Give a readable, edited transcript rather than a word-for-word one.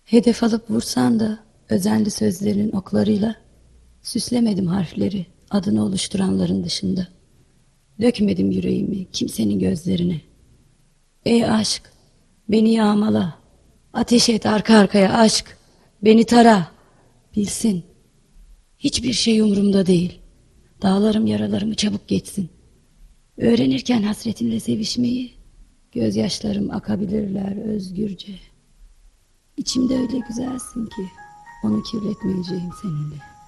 Hedef alıp vursan da özenli sözlerin oklarıyla süslemedim harfleri adını oluşturanların dışında. Dökmedim yüreğimi kimsenin gözlerine. Ey aşk, beni yağmala, ateş et arka arkaya aşk, beni tara, bilsin. Hiçbir şey umurumda değil. Dağlarım yaralarımı çabuk geçsin. Öğrenirken hasretinle sevişmeyi, gözyaşlarım akabilirler özgürce. İçimde öyle güzelsin ki onu kirletmeyeceğim seninle.